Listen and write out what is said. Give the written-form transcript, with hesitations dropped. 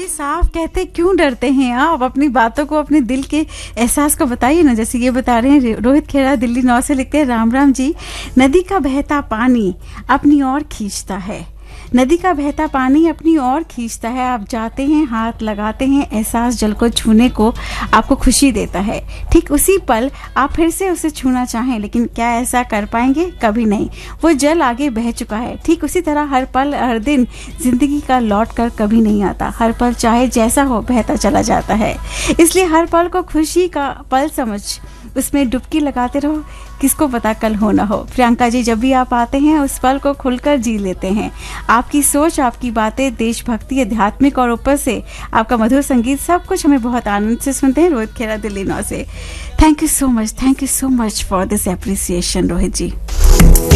साफ कहते क्यों डरते हैं आप? अपनी बातों को, अपने दिल के एहसास को बताइए ना। जैसे ये बता रहे हैं रोहित खेड़ा दिल्ली 9 से, लिखते हैं राम राम जी, नदी का बहता पानी अपनी ओर खींचता है, नदी का बहता पानी अपनी ओर खींचता है। आप जाते हैं, हाथ लगाते हैं, एहसास जल को छूने को आपको खुशी देता है। ठीक उसी पल आप फिर से उसे छूना चाहें, लेकिन क्या ऐसा कर पाएंगे? कभी नहीं। वो जल आगे बह चुका है। ठीक उसी तरह हर पल, हर दिन जिंदगी का लौट कर कभी नहीं आता। हर पल चाहे जैसा हो बहता चला जाता है। इसलिए हर पल को खुशी का पल समझ उसमें डुबकी लगाते रहो, किसको पता कल हो ना हो। प्रियंका जी, जब भी आप आते हैं उस पल को खुलकर जी लेते हैं। आपकी सोच, आपकी बातें, देशभक्ति, आध्यात्मिक और ऊपर से आपका मधुर संगीत, सब कुछ हमें बहुत आनंद से सुनते हैं। रोहित खेड़ा दिल्ली 9 से। Thank you so much for this appreciation Rohit ji.